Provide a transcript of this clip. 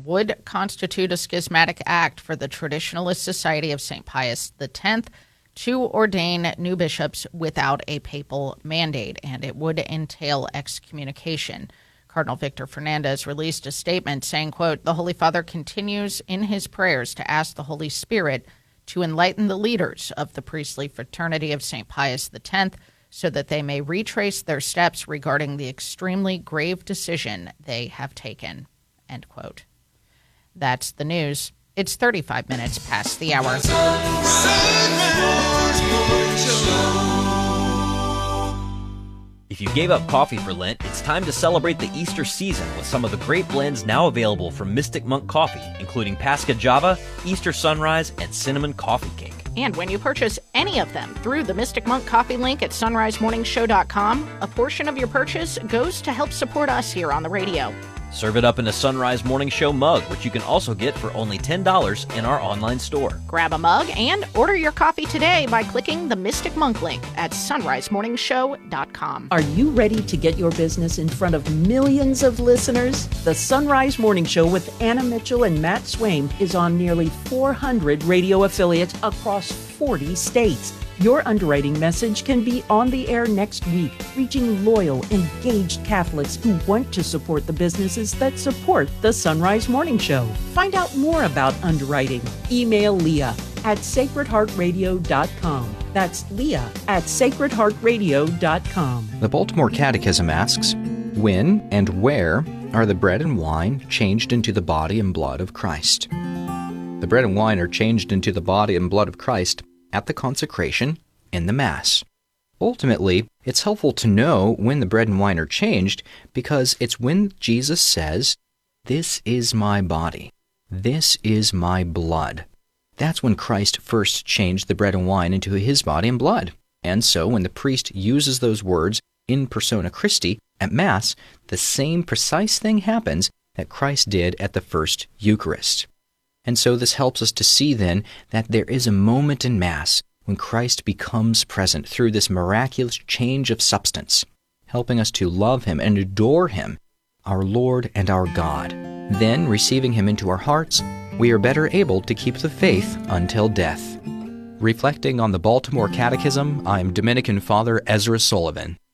would constitute a schismatic act for the Traditionalist Society of St. Pius X to ordain new bishops without a papal mandate, and it would entail excommunication. Cardinal Victor Fernandez released a statement saying, quote, "The Holy Father continues in his prayers to ask the Holy Spirit to enlighten the leaders of the priestly fraternity of St. Pius X so that they may retrace their steps regarding the extremely grave decision they have taken," end quote. That's the news. It's 35 minutes past the hour. If you gave up coffee for Lent, it's time to celebrate the Easter season with some of the great blends now available from Mystic Monk Coffee, including Pasca Java, Easter Sunrise, and Cinnamon Coffee Cake. And when you purchase any of them through the Mystic Monk Coffee link at sunrisemorningshow.com, a portion of your purchase goes to help support us here on the radio. Serve it up in a Sunrise Morning Show mug, which you can also get for only $10 in our online store. Grab a mug and order your coffee today by clicking the Mystic Monk link at sunrisemorningshow.com. Are you ready to get your business in front of millions of listeners? The Sunrise Morning Show with Anna Mitchell and Matt Swaim is on nearly 400 radio affiliates across 40 states. Your underwriting message can be on the air next week, reaching loyal, engaged Catholics who want to support the businesses that support the Sunrise Morning Show. Find out more about underwriting. Email Leah at sacredheartradio.com. That's Leah at sacredheartradio.com. The Baltimore Catechism asks, when and where are the bread and wine changed into the body and blood of Christ? The bread and wine are changed into the body and blood of Christ at the consecration in the Mass. Ultimately, it's helpful to know when the bread and wine are changed because it's when Jesus says, "This is my body, this is my blood." That's when Christ first changed the bread and wine into his body and blood. And so when the priest uses those words in persona Christi at Mass, the same precise thing happens that Christ did at the first Eucharist. And so this helps us to see then that there is a moment in Mass when Christ becomes present through this miraculous change of substance, helping us to love him and adore him, our Lord and our God. Then, receiving him into our hearts, we are better able to keep the faith until death. Reflecting on the Baltimore Catechism, I'm Dominican Father Ezra Sullivan.